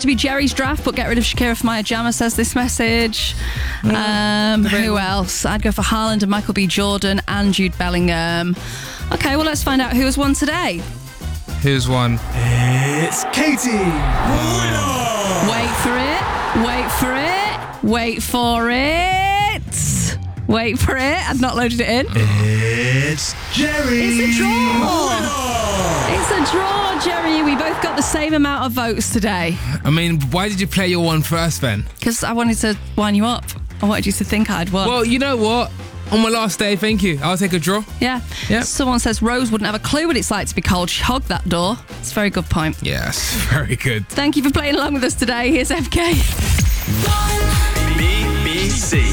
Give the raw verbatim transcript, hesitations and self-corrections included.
to be Jerry's draft, but get rid of Shakira for Maya Jama, says this message. Um, who else? I'd go for Haaland and Michael B. Jordan and Jude Bellingham. Okay, well, let's find out who has won today. Who's won? It's Katie. Wait for it. Wait for it. Wait for it. Wait for it. I've not loaded it in. It's Jerry. It's a draw. It's a draw, Jerry. We both got the same amount of votes today. I mean, why did you play your one first then? Because I wanted to wind you up. I wanted you to think I'd won. Well, you know what? On my last day, thank you. I'll take a draw. Yeah. Yep. Someone says Rose wouldn't have a clue what it's like to be cold. She hogged that door. It's a very good point. Yes, very good. Thank you for playing along with us today. Here's F K. B B C.